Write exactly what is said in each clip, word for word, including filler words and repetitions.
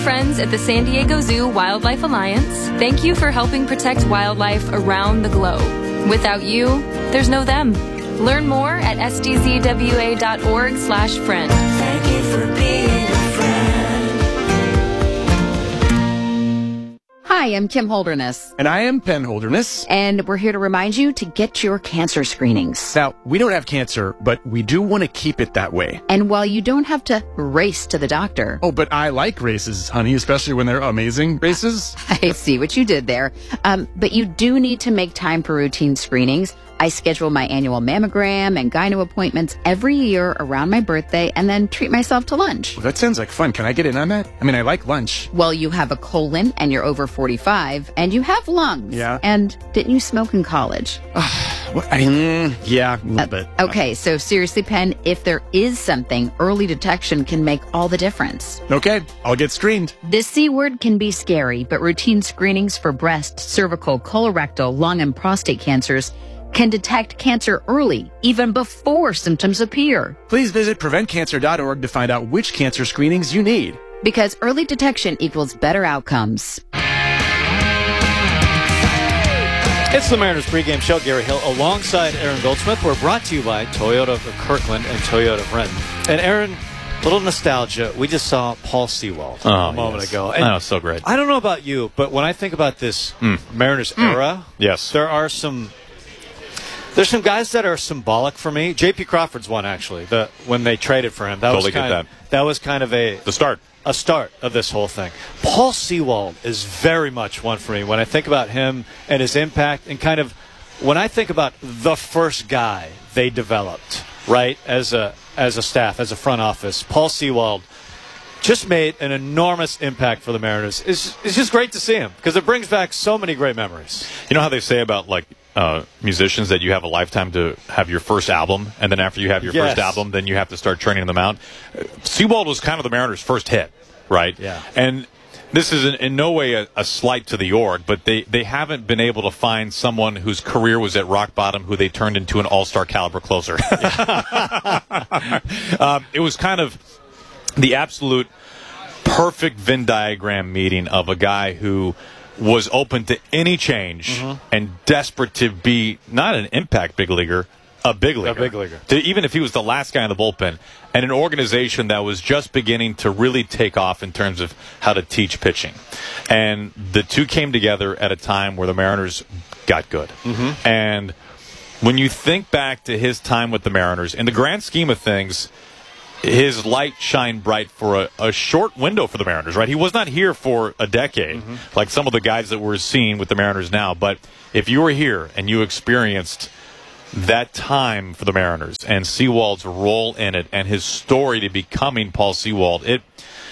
Friends at the San Diego Zoo Wildlife Alliance, thank you for helping protect wildlife around the globe. Without you, there's no them. Learn more at s d z w a dot org slash friend. Thank you for being a friend. Hi, I'm Kim Holderness. And I am Penn Holderness. And we're here to remind you to get your cancer screenings. Now, we don't have cancer, but we do want to keep it that way. And while you don't have to race to the doctor. Oh, but I like races, honey, especially when they're amazing races. I see what you did there. Um, but you do need to make time for routine screenings. I schedule my annual mammogram and gyno appointments every year around my birthday and then treat myself to lunch. Well, that sounds like fun. Can I get in on that? I mean, I like lunch. Well, you have a colon and you're over forty-five and you have lungs. Yeah. And didn't you smoke in college? What? I mean, yeah, a little uh, bit. Okay, so seriously, Penn, if there is something, early detection can make all the difference. Okay, I'll get screened. This C word can be scary, but routine screenings for breast, cervical, colorectal, lung, and prostate cancers can detect cancer early, even before symptoms appear. Please visit prevent cancer dot org to find out which cancer screenings you need. Because early detection equals better outcomes. It's the Mariners pregame show. Gary Hill alongside Aaron Goldsmith. We're brought to you by Toyota of Kirkland and Toyota of Renton. And Aaron, little nostalgia. We just saw Paul Sewald oh, a moment yes. ago. And that was so great. I don't know about you, but when I think about this mm. Mariners mm. era, yes, there are some... There's some guys that are symbolic for me. J P Crawford's one, actually. The when they traded for him, that totally was kind get of, that. that was kind of a the start, a start of this whole thing. Paul Sewald is very much one for me when I think about him and his impact, and kind of when I think about the first guy they developed, right, as a as a staff, as a front office. Paul Sewald just made an enormous impact for the Mariners. It's, it's just great to see him because it brings back so many great memories. You know how they say about like uh, musicians that you have a lifetime to have your first album, and then after you have your yes. first album, then you have to start training them out. Uh, Sewald was kind of the Mariners' first hit, right? Yeah. And this is in, in no way a, a slight to the org, but they, they haven't been able to find someone whose career was at rock bottom who they turned into an all-star caliber closer. um, it was kind of the absolute perfect Venn diagram meeting of a guy who was open to any change mm-hmm. and desperate to be not an impact big leaguer, a big leaguer. A big leaguer. To, even if he was the last guy in the bullpen, and an organization that was just beginning to really take off in terms of how to teach pitching. And the two came together at a time where the Mariners got good. Mm-hmm. And when you think back to his time with the Mariners, in the grand scheme of things, his light shined bright for a, a short window for the Mariners, right? He was not here for a decade, mm-hmm. like some of the guys that we're seeing with the Mariners now. But if you were here and you experienced that time for the Mariners and Sewald's role in it and his story to becoming Paul Sewald, it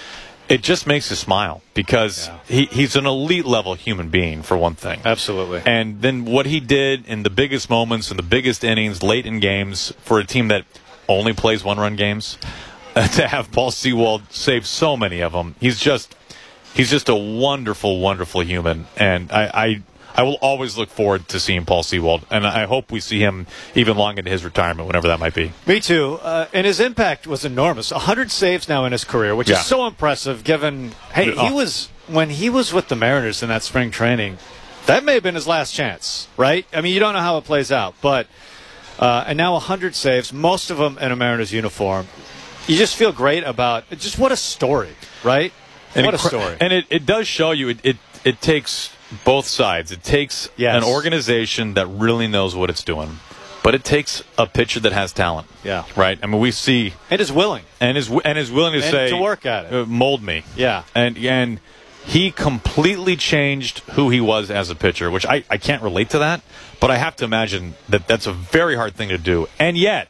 it just makes you smile because yeah. he, he's an elite level human being, for one thing. Absolutely. And then what he did in the biggest moments and the biggest innings late in games for a team that only plays one-run games, uh, to have Paul Sewald save so many of them. He's just he's just a wonderful, wonderful human. And I, I I will always look forward to seeing Paul Sewald. And I hope we see him even long into his retirement, whenever that might be. Me too. Uh, and his impact was enormous. one hundred saves now in his career, which yeah. is so impressive given, hey, oh. he was, when he was with the Mariners in that spring training, that may have been his last chance, right? I mean, you don't know how it plays out, but Uh, and now one hundred saves, most of them in a Mariners uniform. You just feel great about just what a story, right? And what it, a story. And it, it does show you, it, it, it takes both sides. It takes yes. an organization that really knows what it's doing, but it takes a pitcher that has talent. Yeah. Right? I mean, we see. And is willing. And is, and is willing to and say. to work at it. Uh, mold me. Yeah. And, and he completely changed who he was as a pitcher, which I, I can't relate to that, but I have to imagine that that's a very hard thing to do. And yet,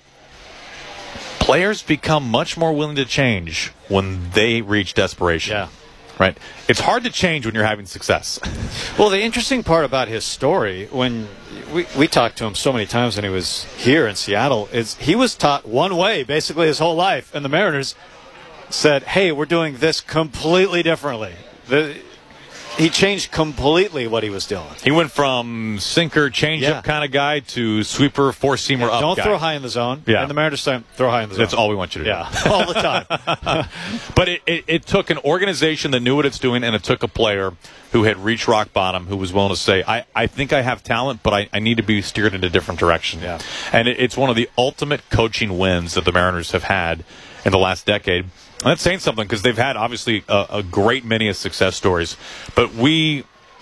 players become much more willing to change when they reach desperation. Yeah. Right? It's hard to change when you're having success. Well, the interesting part about his story, when we, we talked to him so many times when he was here in Seattle, is he was taught one way basically his whole life, and the Mariners said, hey, we're doing this completely differently. The, he changed completely what he was doing. He went from sinker, changeup Yeah. kind of guy to sweeper, four-seamer Yeah, up don't guy. throw high in the zone. Yeah. And the Mariners time, throw high in the zone. That's all we want you to do. Yeah, all the time. But it, it, it took an organization that knew what it's doing, and it took a player who had reached rock bottom, who was willing to say, I, I think I have talent, but I, I need to be steered in a different direction. Yeah. And it, it's one of the ultimate coaching wins that the Mariners have had in the last decade. And that's saying something, because they've had, obviously, a, a great many of success stories. But we,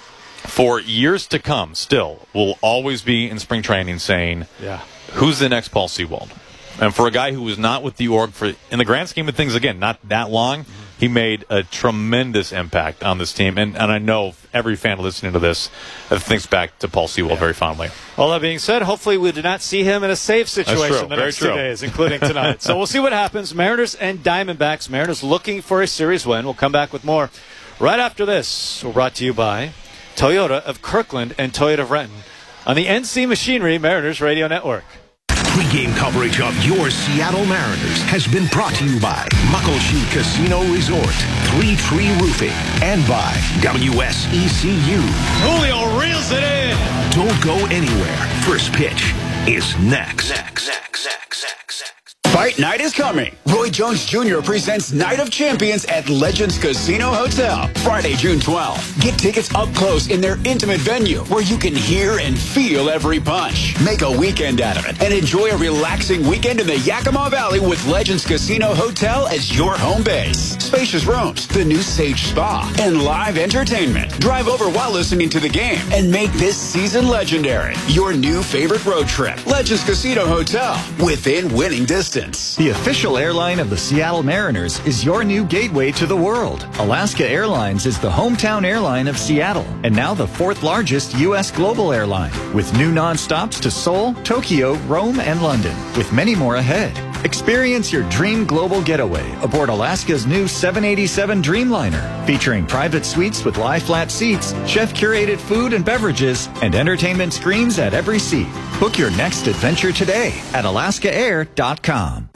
for years to come, still, will always be in spring training saying, Yeah. who's the next Paul Sewald? And for a guy who was not with the org for, in the grand scheme of things, again, not that long, he made a tremendous impact on this team. And, and I know every fan listening to this uh, thinks back to Paul Sewald yeah. very fondly. All that being said, hopefully we do not see him in a safe situation true. the Very next true. two days, including tonight. So we'll see what happens. Mariners and Diamondbacks. Mariners looking for a series win. We'll come back with more right after this. We're brought to you by Toyota of Kirkland and Toyota of Renton on the N C Machinery Mariners Radio Network. Pre-game coverage of your Seattle Mariners has been brought to you by Muckleshoot Casino Resort, Three Tree Roofing, and by W S E C U. Julio reels it in. Don't go anywhere. First pitch is next. Next, next, next, next, next. Fight night is coming. Roy Jones Junior presents Night of Champions at Legends Casino Hotel, Friday, June twelfth. Get tickets up close in their intimate venue where you can hear and feel every punch. Make a weekend out of it and enjoy a relaxing weekend in the Yakima Valley with Legends Casino Hotel as your home base. Spacious rooms, the new Sage Spa, and live entertainment. Drive over while listening to the game and make this season legendary. Your new favorite road trip. Legends Casino Hotel, within winning distance. The official airline of the Seattle Mariners is your new gateway to the world. Alaska Airlines is the hometown airline of Seattle and now the fourth largest U S global airline, with new nonstops to Seoul, Tokyo, Rome, and London, with many more ahead. Experience your dream global getaway aboard Alaska's new seven eighty-seven Dreamliner, featuring private suites with lie-flat seats, chef-curated food and beverages, and entertainment screens at every seat. Book your next adventure today at alaska air dot com.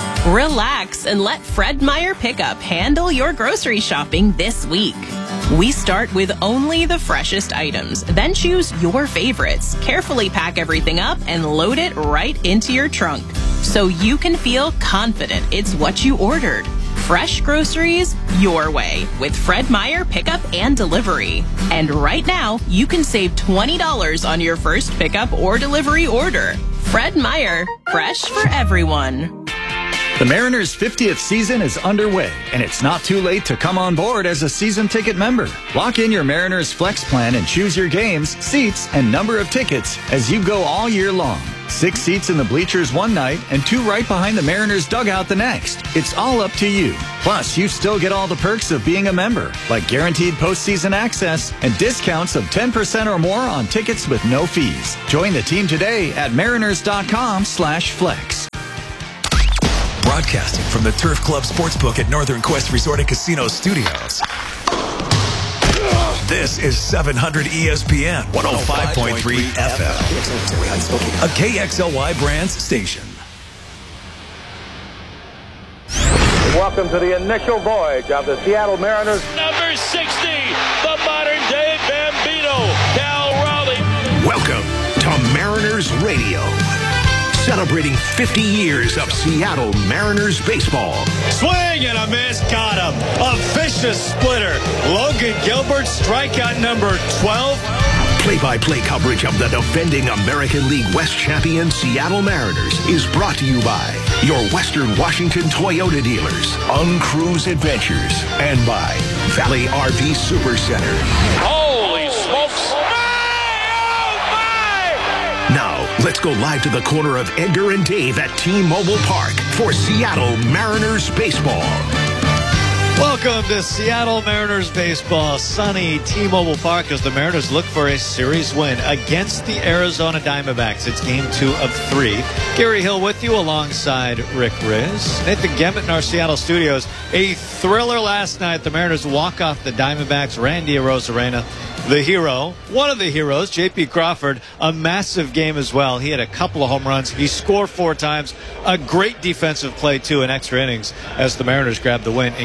Relax and let Fred Meyer Pickup handle your grocery shopping this week. We start with only the freshest items, then choose your favorites, carefully pack everything up, and load it right into your trunk so you can feel confident it's what you ordered. Fresh groceries your way with Fred Meyer Pickup and Delivery. And right now, you can save twenty dollars on your first pickup or delivery order. Fred Meyer, fresh for everyone. The Mariners' fiftieth season is underway, and it's not too late to come on board as a season ticket member. Lock in your Mariners Flex plan and choose your games, seats, and number of tickets as you go all year long. Six seats in the bleachers one night and two right behind the Mariners dugout the next. It's all up to you. Plus, you still get all the perks of being a member, like guaranteed postseason access and discounts of ten percent or more on tickets with no fees. Join the team today at mariners.com slash flex. Broadcasting from the Turf Club Sportsbook at Northern Quest Resort and Casino Studios. This is seven hundred E S P N one oh five point three F M, a K X L Y Brands station. Welcome to the initial voyage of the Seattle Mariners. Number sixty, the modern-day Bambino, Cal Raleigh. Welcome to Mariners Radio, celebrating fifty years of Seattle Mariners baseball. Swing and a miss, got him. A vicious splitter. Logan Gilbert, strikeout number twelve. Play-by-play coverage of the defending American League West champion Seattle Mariners is brought to you by your Western Washington Toyota dealers, Uncruise Adventures, and by Valley R V Super Center. Holy smokes. Now, let's go live to the corner of Edgar and Dave at T-Mobile Park for Seattle Mariners baseball. Welcome to Seattle Mariners baseball. Sunny T-Mobile Park as the Mariners look for a series win against the Arizona Diamondbacks. It's game two of three. Gary Hill with you alongside Rick Riz. Nathan Gemmett in our Seattle studios. A thriller last night. The Mariners walk off the Diamondbacks. Randy Arozarena, the hero, one of the heroes, J P Crawford, a massive game as well. He had a couple of home runs. He scored four times. A great defensive play, too, in extra innings as the Mariners grabbed the win in game one.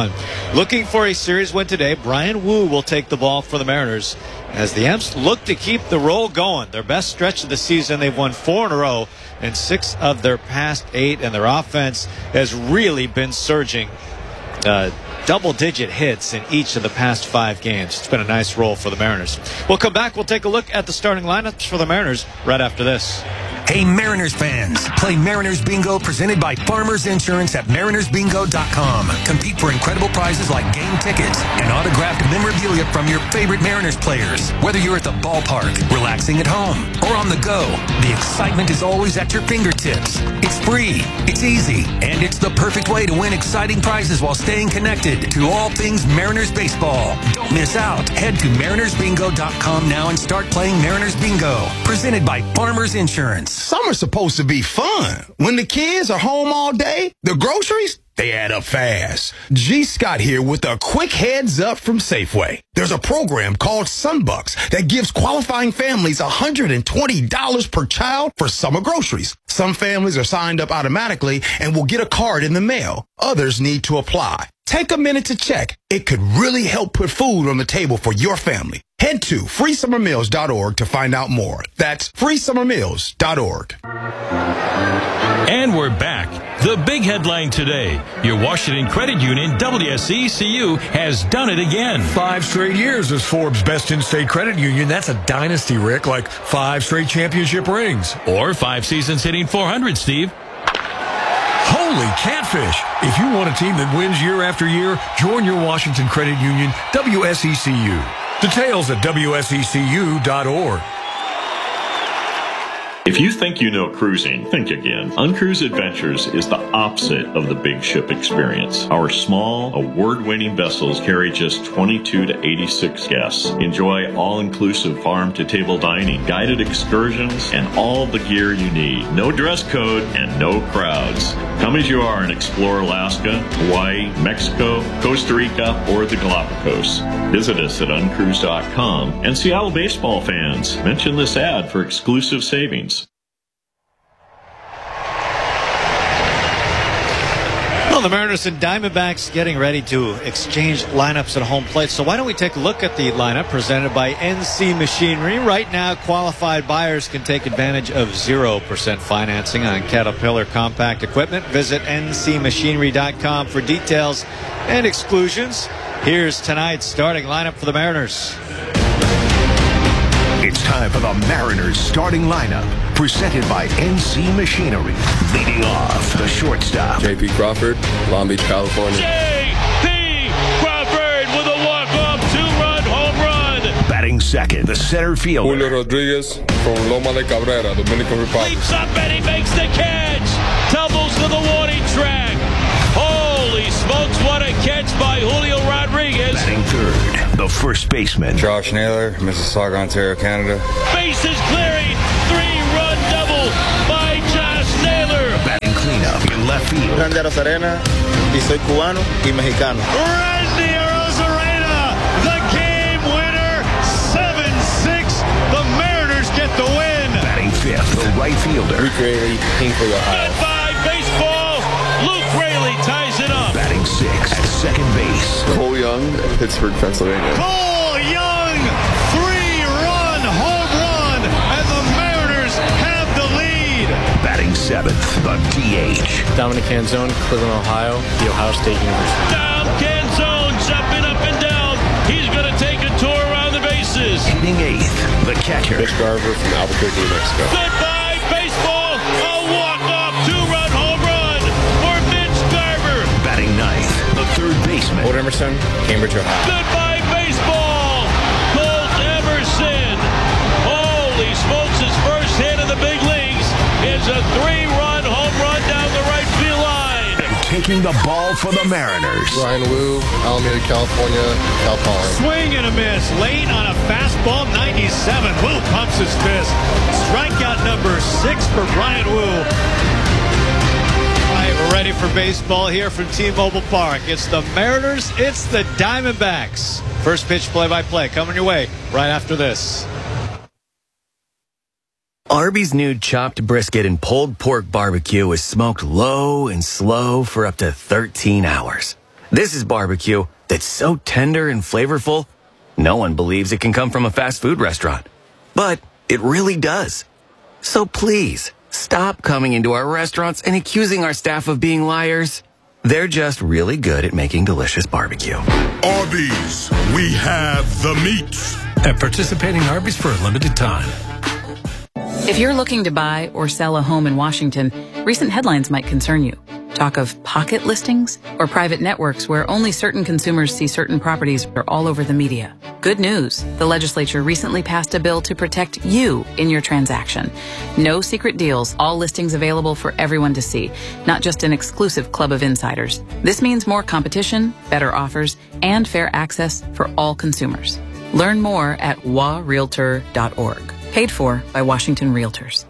one. Looking for a series win today, Brian Wu will take the ball for the Mariners as the Imps look to keep the roll going. Their best stretch of the season, they've won four in a row and six of their past eight, and their offense has really been surging. Uh, double-digit hits in each of the past five games. It's been a nice roll for the Mariners. We'll come back. We'll take a look at the starting lineups for the Mariners right after this. Hey, Mariners fans, play Mariners Bingo presented by Farmers Insurance at mariners bingo dot com. Compete for incredible prizes like game tickets and autographed memorabilia from your favorite Mariners players. Whether you're at the ballpark, relaxing at home, or on the go, the excitement is always at your fingertips. It's free, it's easy, and it's the perfect way to win exciting prizes while staying connected to all things Mariners baseball. Don't miss out. Head to mariners bingo dot com now and start playing Mariners Bingo, presented by Farmers Insurance. Summer's supposed to be fun. When the kids are home all day, the groceries, they add up fast. G. Scott here with a quick heads up from Safeway. There's a program called Sunbucks that gives qualifying families one hundred twenty dollars per child for summer groceries. Some families are signed up automatically and will get a card in the mail. Others need to apply. Take a minute to check. It could really help put food on the table for your family. Head to free summer meals dot org to find out more. That's free summer meals dot org. And we're back. The big headline today. Your Washington Credit Union, W S E C U, has done it again. Five straight years as Forbes' best in-state credit union. That's a dynasty, Rick, like five straight championship rings. Or five seasons hitting four hundred, Steve. Holy catfish! If you want a team that wins year after year, join your Washington Credit Union, W S E C U. Details at W S E C U dot org. If you think you know cruising, think again. Uncruise Adventures is the opposite of the big ship experience. Our small, award-winning vessels carry just twenty-two to eighty-six guests. Enjoy all-inclusive farm-to-table dining, guided excursions, and all the gear you need. No dress code and no crowds. Come as you are and explore Alaska, Hawaii, Mexico, Costa Rica, or the Galapagos. Visit us at uncruise dot com. And Seattle baseball fans, mention this ad for exclusive savings. Well, the Mariners and Diamondbacks getting ready to exchange lineups at home plate. So why don't we take a look at the lineup presented by N C Machinery. Right now, qualified buyers can take advantage of zero percent financing on Caterpillar compact equipment. Visit N C machinery dot com for details and exclusions. Here's tonight's starting lineup for the Mariners. It's time for the Mariners starting lineup, presented by N C Machinery. Leading off, the shortstop, J P Crawford, Long Beach, California. J P Crawford with a walk-off two-run home run. Batting second, the center fielder, Julio Rodriguez from Loma de Cabrera, Dominican Republic. Leaps up and he makes the catch. Tumbles to the warning track. Holy smokes, what a catch by Julio Rodriguez. Batting third, the first baseman, Josh Naylor, Mississauga, Ontario, Canada. Bases clearing, three-run double by Josh Naylor. Batting cleanup in left field, Randy Arozarena, y soy cubano y mexicano. Randy Arozarena, the game winner, seven six. The Mariners get the win. Batting fifth, the right fielder, Luke Raley, Hinkley, Ohio. Goodbye, baseball. Luke Raley ties it up. Batting sixth, at second base, Cole Young, Pittsburgh, Pennsylvania. Cole Young, three-run home run, and the Mariners have the lead. batting seventh, the D H, Dominic Canzone, Cleveland, Ohio, The Ohio State University. Dom Canzone jumping up and down. He's going to take a tour around the bases. hitting eighth, the catcher, Mitch Garver from Albuquerque, New Mexico. Goodbye, baseball. A walk-off two-run home run for Mitch Garver. batting ninth, the third baseman, Colt Emerson, Cambridge, Ohio. Goodbye, baseball. Colt Emerson. Holy smokes, his first hit in the big leagues is a three-run home run down the right field line. taking the ball for the Mariners, Ryan Wu, Alameda, California, Cal Poly. Swing and a miss. Late on a fastball, ninety-seven. Wu pumps his fist. Strikeout number six for Brian Wu. All right, we're ready for baseball here from T-Mobile Park. It's the Mariners. It's the Diamondbacks. First pitch play-by-play coming your way right after this. Arby's new chopped brisket and pulled pork barbecue is smoked low and slow for up to thirteen hours. This is barbecue that's so tender and flavorful, no one believes it can come from a fast food restaurant. But it really does. So please, stop coming into our restaurants and accusing our staff of being liars. They're just really good at making delicious barbecue. Arby's, we have the meats. At participating Arby's for a limited time. If you're looking to buy or sell a home in Washington, recent headlines might concern you. Talk of pocket listings or private networks where only certain consumers see certain properties are all over the media. Good news. The legislature recently passed a bill to protect you in your transaction. No secret deals, all listings available for everyone to see, not just an exclusive club of insiders. This means more competition, better offers, and fair access for all consumers. Learn more at w a realtor dot org. Paid for by Washington Realtors.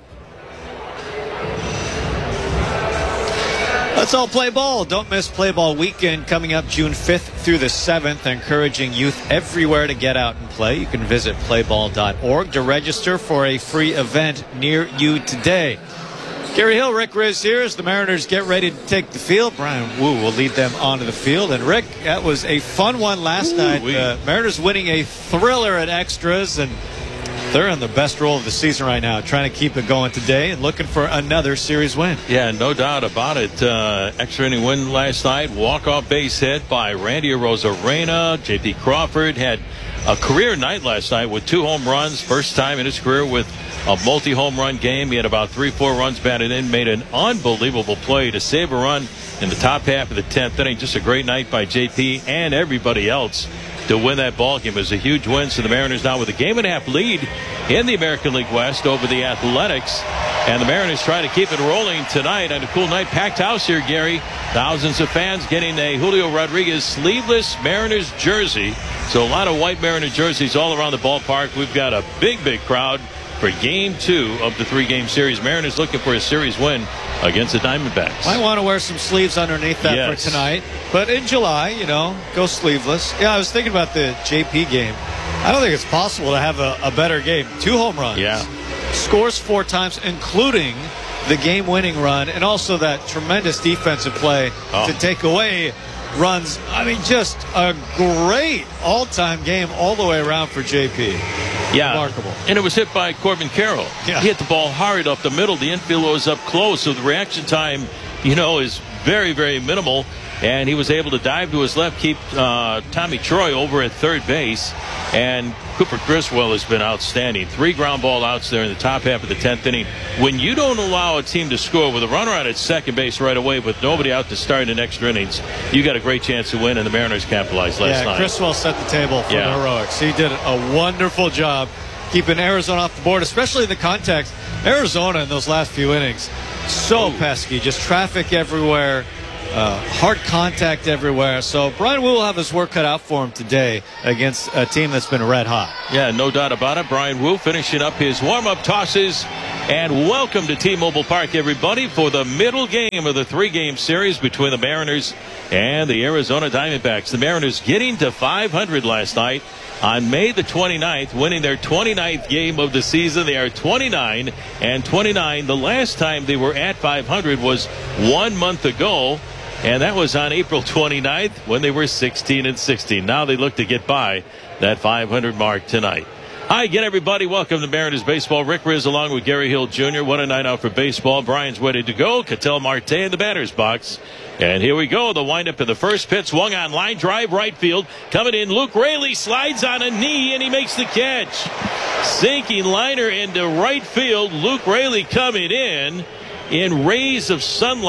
Let's all play ball. Don't miss Play Ball Weekend coming up June fifth through the seventh, encouraging youth everywhere to get out and play. You can visit play ball dot org to register for a free event near you today. Gary Hill, Rick Riz here as the Mariners get ready to take the field. Brian Wu will lead them onto the field. And Rick, that was a fun one last Ooh, night. Uh, Mariners winning a thriller at extras, and they're in the best role of the season right now, trying to keep it going today and looking for another series win. Yeah, no doubt about it. Uh, extra inning win last night. Walk-off base hit by Randy Arozarena. J P Crawford had a career night last night with two home runs. First time in his career with a multi-home run game. He had about three, four runs batted in. Made an unbelievable play to save a run in the top half of the tenth inning. Just a great night by J P and everybody else to win that ball game. It was a huge win. So the Mariners now with a game and a half lead in the American League West over the Athletics. And the Mariners try to keep it rolling tonight on a cool night. Packed house here, Gary. Thousands of fans getting a Julio Rodriguez sleeveless Mariners jersey. So a lot of white Mariner jerseys all around the ballpark. We've got a big, big crowd for game two of the three-game series. Mariners looking for a series win against the Diamondbacks. Might want to wear some sleeves underneath that yes. for tonight. But in July, you know, go sleeveless. Yeah, I was thinking about the J P game. I don't think it's possible to have a, a better game. Two home runs. Yeah. Scores four times, including the game-winning run, and also that tremendous defensive play oh. to take away runs. I mean, just a great all-time game all the way around for J P. Yeah. Remarkable. And it was hit by Corbin Carroll. Yeah. He hit the ball hard up the middle. The infield was up close, so the reaction time, you know, is very, very minimal. And he was able to dive to his left, keep uh, Tommy Troy over at third base. And Cooper Criswell has been outstanding. Three ground ball outs there in the top half of the tenth inning. When you don't allow a team to score with a runner out at second base right away with nobody out to start in extra innings, you got a great chance to win, and the Mariners capitalized last yeah, night. Criswell set the table for yeah. the heroics. He did a wonderful job keeping Arizona off the board, especially in the context. Arizona in those last few innings, so Ooh. pesky, just traffic everywhere. Uh, hard contact everywhere. So Brian Wu will have his work cut out for him today against a team that's been red hot. Yeah, no doubt about it. Brian Wu finishing up his warm-up tosses. And welcome to T-Mobile Park, everybody, for the middle game of the three-game series between the Mariners and the Arizona Diamondbacks. The Mariners getting to five hundred last night on May the twenty-ninth, winning their twenty-ninth game of the season. They are twenty-nine and twenty-nine. The last time they were at five hundred was one month ago. And that was on April twenty-ninth when they were sixteen and sixteen. Now they look to get by that five hundred mark tonight. Hi again, everybody. Welcome to Mariners Baseball. Rick Riz along with Gary Hill Junior What a night out for baseball. Brian's ready to go. Ketel Marte in the batter's box. And here we go. The windup in the first pitch. Swung on line drive right field. Coming in, Luke Raley slides on a knee, and he makes the catch. Sinking liner into right field. Luke Raley coming in in rays of sunlight.